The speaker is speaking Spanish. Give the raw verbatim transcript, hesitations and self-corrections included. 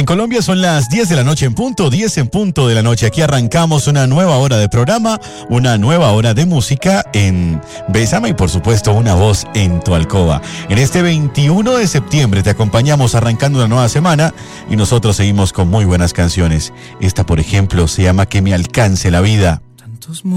En Colombia son las diez de la noche en punto, diez en punto de la noche. Aquí arrancamos una nueva hora de programa, una nueva hora de música en Bésame y por supuesto una voz en tu alcoba. En este veintiuno de septiembre te acompañamos arrancando una nueva semana y nosotros seguimos con muy buenas canciones. Esta, por ejemplo, se llama Que me alcance la vida. Tantos